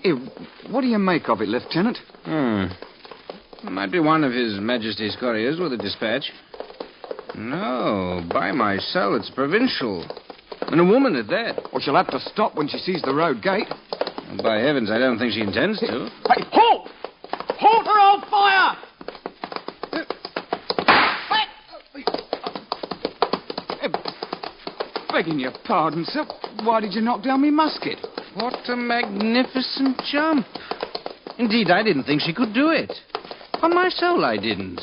Here, what do you make of it, Lieutenant? Might be one of His Majesty's couriers with a dispatch. No, by my soul, it's provincial. And a woman at that. Well, she'll have to stop when she sees the road gate. By heavens, I don't think she intends to. Hey, halt! Halt or I'll fire! Begging your pardon, sir. Why did you knock down me musket? What a magnificent jump. Indeed, I didn't think she could do it. On my soul, I didn't.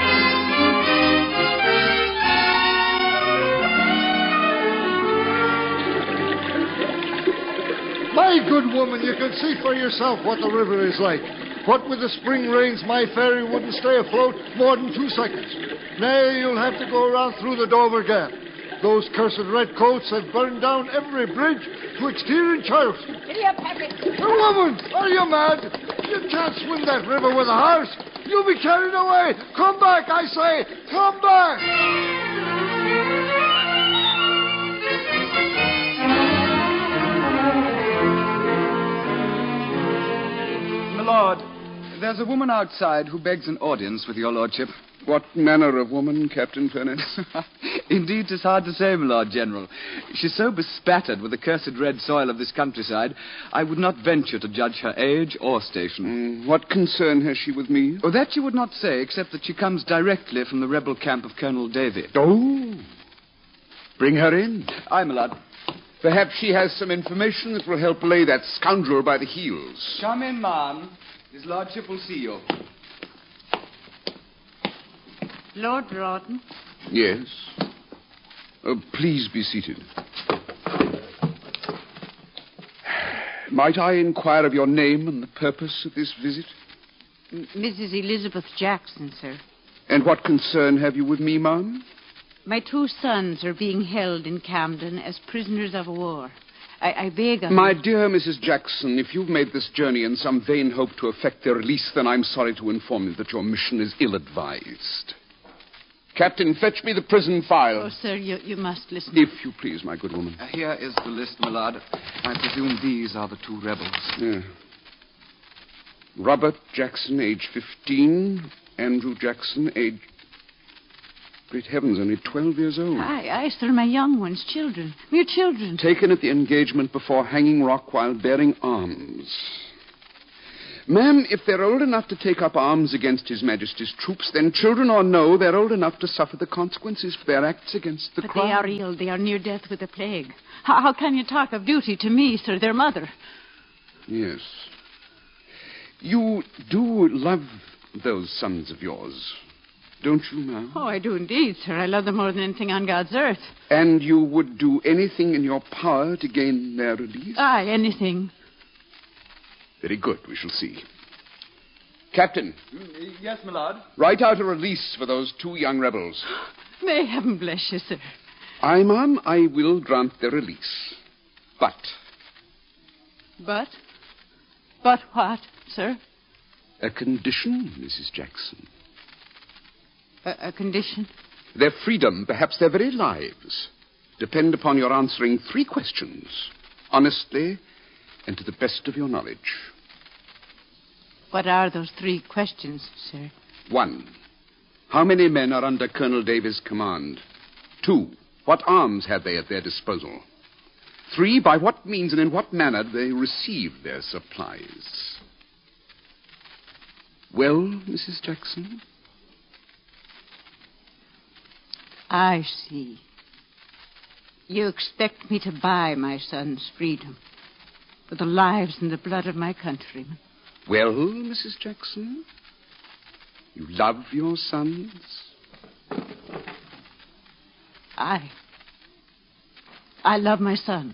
My good woman, you can see for yourself what the river is like. What with the spring rains, my ferry wouldn't stay afloat more than 2 seconds. Nay, you'll have to go around through the Dover Gap. Those cursed redcoats have burned down every bridge twixt here and Charleston. Here, Patrick. Woman, are you mad? You can't swim that river with a horse. You'll be carried away. Come back, I say. Come back. My lord, there's a woman outside who begs an audience with your lordship. What manner of woman, Captain Pennant? Indeed, 'tis hard to say, my Lord General. She's so bespattered with the cursed red soil of this countryside, I would not venture to judge her age or station. What concern has she with me? Oh, that you would not say, except that she comes directly from the rebel camp of Colonel Davy. Oh. Bring her in. Aye, my lord. Perhaps she has some information that will help lay that scoundrel by the heels. Come in, ma'am. His lordship will see you. Lord Rawdon. Yes. Please be seated. Might I inquire of your name and the purpose of this visit? Mrs. Elizabeth Jackson, sir. And what concern have you with me, ma'am? My 2 sons are being held in Camden as prisoners of war. I beg of My you... dear Mrs. Jackson, if you've made this journey in some vain hope to effect their release, then I'm sorry to inform you that your mission is ill-advised. Captain, fetch me the prison file. Oh, sir, you must listen. If you please, my good woman. Here is the list, my lord. I presume these are the 2 rebels. Yeah. Robert Jackson, age 15. Andrew Jackson, age... Great heavens, only 12 years old. Aye, sir, my young ones, children. Mere children. Taken at the engagement before Hanging Rock while bearing arms. Ma'am, if they're old enough to take up arms against His Majesty's troops, then children or no, they're old enough to suffer the consequences for their acts against the crown. But they are ill. They are near death with the plague. How can you talk of duty to me, sir, their mother? Yes. You do love those sons of yours, don't you, ma'am? Oh, I do indeed, sir. I love them more than anything on God's earth. And you would do anything in your power to gain their release? Aye, anything. Very good. We shall see. Captain. Yes, my lord. Write out a release for those 2 young rebels. May heaven bless you, sir. Aye, ma'am, I will grant their release. But... But? But what, sir? A condition, Mrs. Jackson. A condition? Their freedom, perhaps their very lives, depend upon your answering 3 questions, honestly and to the best of your knowledge. What are those 3 questions, sir? 1. How many men are under Colonel Davy's command? 2. What arms have they at their disposal? 3. By what means and in what manner do they receive their supplies? Well, Mrs. Jackson? I see. You expect me to buy my son's freedom with the lives and the blood of my countrymen. Well, Mrs. Jackson? You love your sons? I love my sons.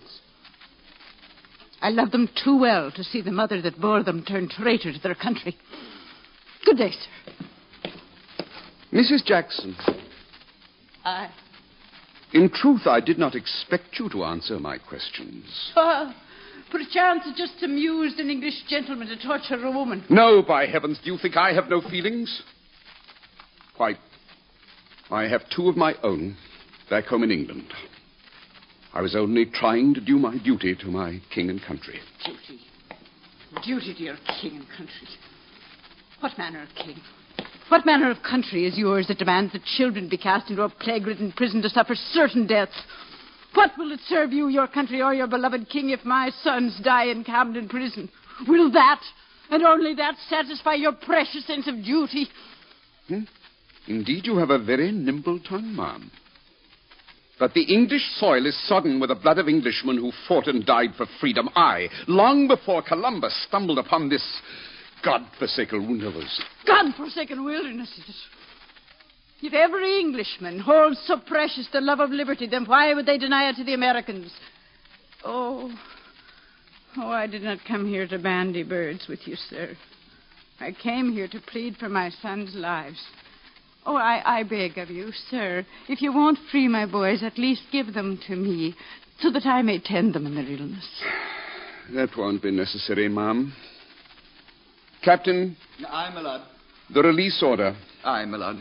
I love them too well to see the mother that bore them turn traitor to their country. Good day, sir. Mrs. Jackson. Aye. In truth, I did not expect you to answer my questions. Perchance it just amused an English gentleman to torture a woman. No, by heavens, do you think I have no feelings? Why, I have 2 of my own back home in England. I was only trying to do my duty to my king and country. Duty. Duty to your king and country. What manner of king? What manner of country is yours that demands that children be cast into a plague-ridden prison to suffer certain deaths? What will it serve you, your country, or your beloved king if my sons die in Camden prison? Will that, and only that, satisfy your precious sense of duty? Indeed, you have a very nimble tongue, ma'am. But the English soil is sodden with the blood of Englishmen who fought and died for freedom. I, long before Columbus stumbled upon this God-forsaken wilderness. God-forsaken wilderness, is it? If every Englishman holds so precious the love of liberty, then why would they deny it to the Americans? Oh, I did not come here to bandy birds with you, sir. I came here to plead for my sons' lives. Oh, I beg of you, sir, if you won't free my boys, at least give them to me, so that I may tend them in their illness. That won't be necessary, ma'am. Captain. Aye, my lord. The release order. Aye, my lord.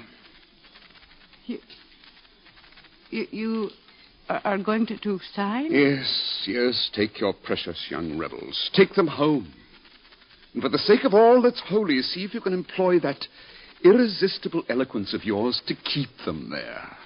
You are going to sign? Yes, take your precious young rebels. Take them home. And for the sake of all that's holy, see if you can employ that irresistible eloquence of yours to keep them there.